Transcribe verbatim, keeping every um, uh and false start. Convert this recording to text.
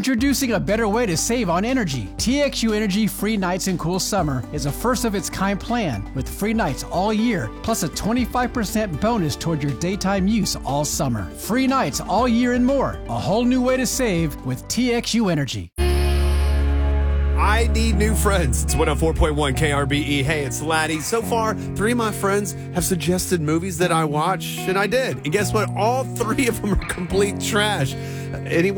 Introducing a better way to save on energy. T X U Energy Free Nights and Cool Summer is a first-of-its-kind plan with free nights all year, plus a twenty-five percent bonus toward your daytime use all summer. Free nights all year and more. A whole new way to save with T X U Energy. I need new friends. It's one oh four point one K R B E. Hey, it's Laddie. So far, three of my friends have suggested movies that I watch, and I did. And guess what? All three of them are complete trash. Anyway.